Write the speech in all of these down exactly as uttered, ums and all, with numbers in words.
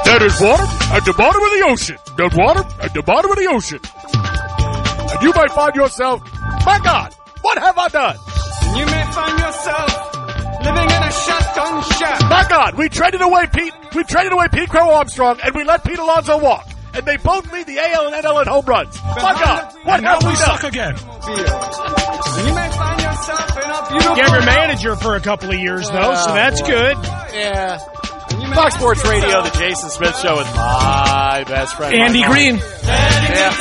There is water at the bottom of the ocean. There's water at the bottom of the ocean. And you might find yourself, my God, what have I done? You may find yourself living in a shotgun shack. My God, we traded away Pete, we traded away Pete Crow Armstrong, and we let Pete Alonso walk. And they both lead the A L and N L in home runs. My God, what have we done? Suck again. You may find yourself in a beautiful... You have your manager for a couple of years, though, so that's good. Yeah. Fox Sports Radio, the Jason Smith Show with my best friend. Andy Green. Yeah.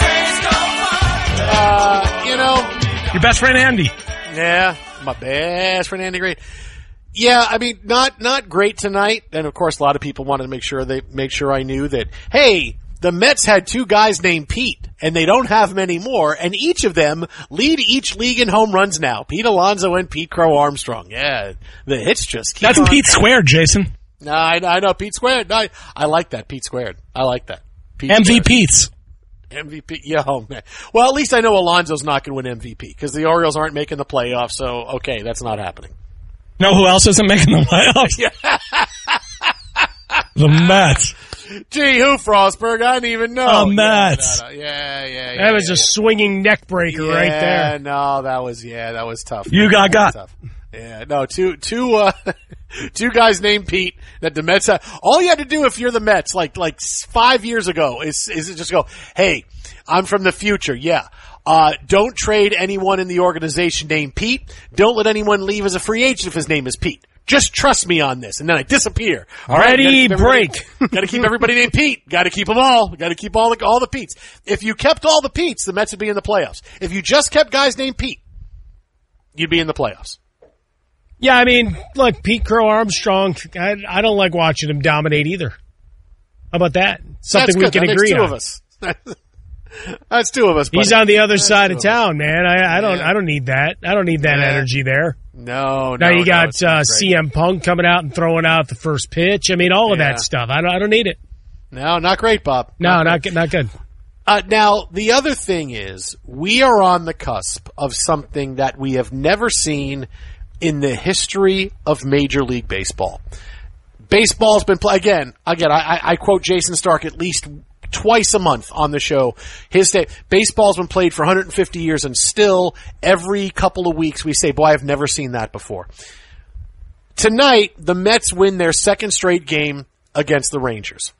Uh, you know. Your best friend, Andy. Yeah, my best friend, Andy Green. Yeah, I mean, not not great tonight. And, of course, a lot of people wanted to make sure they make sure I knew that, hey, the Mets had two guys named Pete, and they don't have many more, and each of them lead each league in home runs now. Pete Alonso and Pete Crow Armstrong. Yeah, the hits just keep That's on. Pete Squared, Jason. No, I, I know, Pete Squared. I, I like that, Pete Squared. I like that. Pete M V Ps. M V P, yeah, oh man. Well, at least I know Alonso's not going to win M V P, because the Orioles aren't making the playoffs, so, okay, that's not happening. Know who else isn't making the playoffs? The Mets. Gee, who, Frostberg? I didn't even know. The Mets. Yeah, no, no. yeah, yeah, yeah. That was yeah. a swinging neck breaker yeah, right there. no, that was, yeah, that was tough. You got got. Tough. Yeah, no, two, two, uh, two guys named Pete that the Mets have. All you had to do if you're the Mets, like, like five years ago, is, is just go, hey, I'm from the future, yeah. Uh, don't trade anyone in the organization named Pete. Don't let anyone leave as a free agent if his name is Pete. Just trust me on this, and then I disappear. All right, Ready, break. Got to keep everybody named Pete. Got to keep them all. Got to keep all the all the Petes. If you kept all the Petes, the Mets would be in the playoffs. If you just kept guys named Pete, you'd be in the playoffs. Yeah, I mean, look, Pete Crow Armstrong, I, I don't like watching him dominate either. How about that? Something That's we good. can that agree makes two on. Of us. That's two of us. Buddy. He's on the other That's side of town, man. I, I don't. Yeah. I don't need that. I don't need that Yeah. energy there. No, no. Now you no, got it's uh, great. C M Punk coming out and throwing out the first pitch. I mean, all of Yeah. that stuff. I don't. I don't need it. No, not great, Bob. No, not not great. good. Not good. Uh, now, the other thing is, we are on the cusp of something that we have never seen in the history of Major League Baseball. Baseball's been play again. Again, I, I quote Jason Stark at least twice a month on the show. His day, baseball's been played for one hundred fifty years, and still every couple of weeks we say, "Boy, I've never seen that before." Tonight, the Mets win their second straight game against the Rangers.